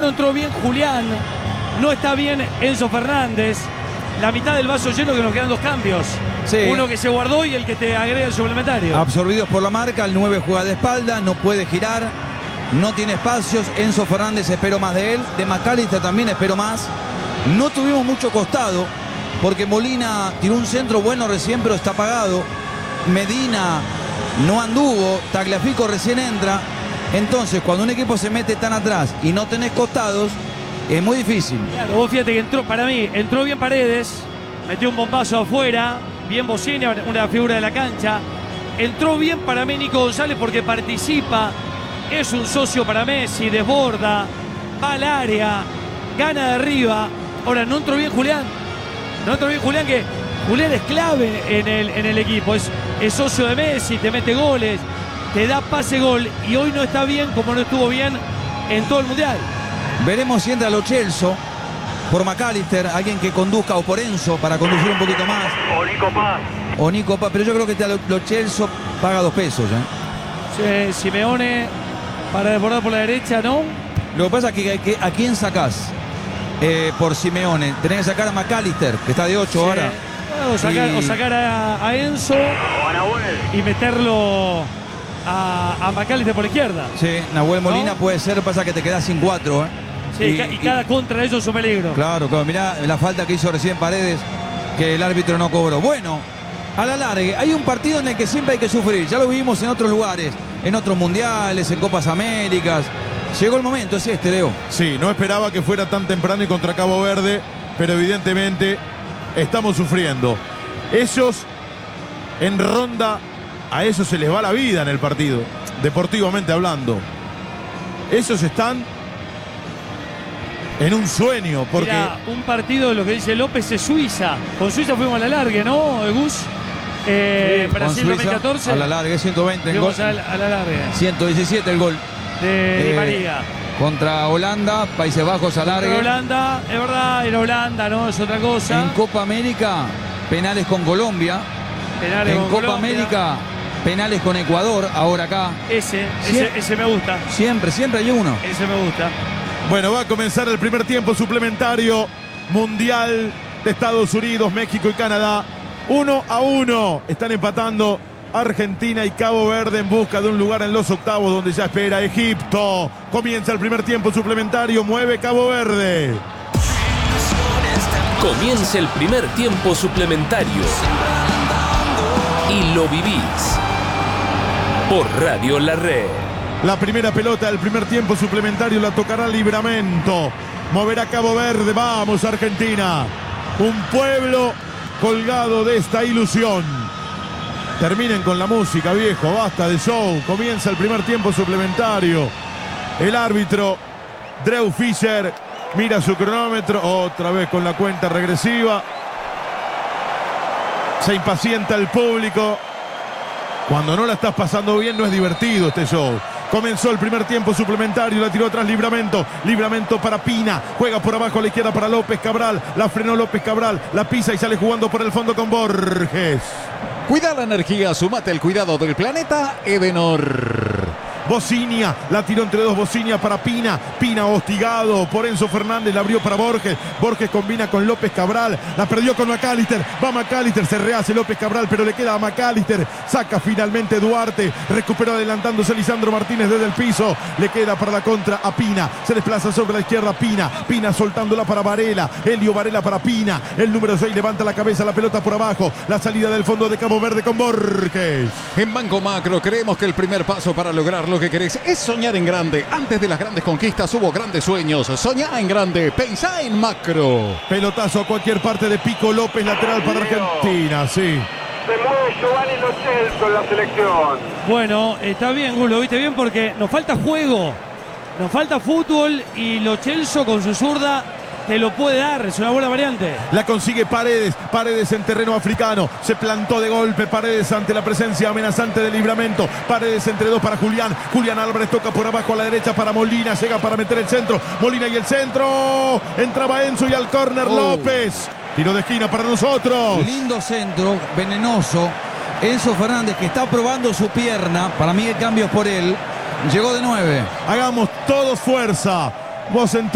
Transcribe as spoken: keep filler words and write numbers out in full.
no entró bien Julián, no está bien Enzo Fernández. La mitad del vaso lleno que nos quedan dos cambios. Sí. Uno que se guardó y el que te agrega el suplementario. Absorbidos por la marca, el nueve juega de espalda, no puede girar, no tiene espacios. Enzo Fernández espero más de él, de McAllister también espero más. No tuvimos mucho costado, porque Molina tiró un centro bueno recién, pero está apagado. Medina no anduvo, Tagliafico recién entra. Entonces, cuando un equipo se mete tan atrás y no tenés costados, es muy difícil. Claro, vos fíjate que entró, para mí, entró bien Paredes, metió un bombazo afuera, bien Bocina, una figura de la cancha. Entró bien para mí Nico González porque participa, es un socio para Messi, desborda, va al área, gana de arriba. Ahora, no entró bien Julián, no entró bien Julián, que Julián es clave en el, en el equipo, es, es socio de Messi, te mete goles, te da pase-gol, y hoy no está bien como no estuvo bien en todo el Mundial. Veremos si entra Lo Celso por McAllister, alguien que conduzca, o por Enzo para conducir un poquito más. O Nico Paz. O Nico Paz, pero yo creo que Lo, Lo Celso paga dos pesos. ¿eh? Sí, Simeone para desbordar por la derecha, ¿no? Lo que pasa es que, que ¿a quién sacás eh, por Simeone? Tenés que sacar a McAllister, que está de ocho Sí. ahora. O sacar, Y- o sacar a, a Enzo O Nahuel. y meterlo a, a McAllister por la izquierda. Sí, Nahuel Molina ¿No? puede ser, pasa que te quedás sin cuatro. ¿eh? Sí, y, ca- y cada contra de ellos es un peligro. Claro, claro, mirá la falta que hizo recién Paredes, que el árbitro no cobró. Bueno, a la larga, hay un partido en el que siempre hay que sufrir. Ya lo vivimos en otros lugares, en otros mundiales, en Copas Américas. Llegó el momento, es este, Leo. Sí, no esperaba que fuera tan temprano y contra Cabo Verde, pero evidentemente estamos sufriendo. Ellos, en ronda, a ellos se les va la vida en el partido, deportivamente hablando. Ellos están en un sueño, porque... Mira, un partido, lo que dice López, es Suiza. Con Suiza fuimos a la larga, ¿no, Gus? Eh, Con Brasil Suiza, dos mil catorce. a la larga, es ciento veinte el gol. Fuimos a la, a la larga. ciento diecisiete el gol. De Di Eh, María. Contra Holanda, Países Bajos a Contra larga. Holanda, es verdad, era Holanda, ¿no? Es otra cosa. En Copa América, penales con Colombia. Penales En con Copa Colombia. América, penales con Ecuador, ahora acá. Ese, Sie- ese, ese me gusta. Siempre, siempre hay uno. Ese me gusta. Bueno, va a comenzar el primer tiempo suplementario mundial de Estados Unidos, México y Canadá. Uno a uno. Están empatando Argentina y Cabo Verde en busca de un lugar en los octavos donde ya espera Egipto. Comienza el primer tiempo suplementario. Mueve Cabo Verde. Comienza el primer tiempo suplementario y lo vivís por Radio La Red. La primera pelota del primer tiempo suplementario la tocará Livramento. Moverá Cabo Verde. Vamos, Argentina. Un pueblo colgado de esta ilusión. Terminen con la música, viejo. Basta de show. Comienza el primer tiempo suplementario. El árbitro, Drew Fischer, mira su cronómetro. Otra vez con la cuenta regresiva. Se impacienta el público. Cuando no la estás pasando bien, no es divertido este show. Comenzó el primer tiempo suplementario, la tiró atrás Livramento. Livramento para Pina, juega por abajo a la izquierda para López Cabral. La frenó López Cabral, la pisa y sale jugando por el fondo con Borges. Cuida la energía, sumate al cuidado del planeta Edenor. Bocinia, la tiró entre dos Bocinia para Pina. Pina hostigado por Enzo Fernández, la abrió para Borges. Borges combina con López Cabral, la perdió con McAllister. Va McAllister, se rehace López Cabral, pero le queda a McAllister. Saca finalmente Duarte, recuperó adelantándose Lisandro Martínez desde el piso. Le queda para la contra a Pina, se desplaza sobre la izquierda Pina. Pina soltándola para Varela, Elio Varela para Pina. El número seis levanta la cabeza, la pelota por abajo. La salida del fondo de Cabo Verde con Borges. En Banco Macro creemos que el primer paso para lograr lo que querés es soñar en grande. Antes de las grandes conquistas hubo grandes sueños. Soñá en grande, pensá en macro. Pelotazo a cualquier parte de Pico López, lateral para Argentina, sí. Se mueve Giovanni Lo Celso en la selección. Bueno, está bien, Gus, lo viste bien porque nos falta juego. Nos falta fútbol y Lo Celso con su zurda te lo puede dar. Es una buena variante. La consigue Paredes, Paredes en terreno africano, se plantó de golpe Paredes ante la presencia amenazante de Livramento. Paredes entre dos para Julián, Julián Álvarez toca por abajo a la derecha para Molina, llega para meter el centro, Molina y el centro, entraba Enzo y al córner Oh. López, tiro de esquina para nosotros. Lindo centro, venenoso. Enzo Fernández, que está probando su pierna. Para mí el cambio es por él. Llegó de nueve. Hagamos todos fuerza, vos en tu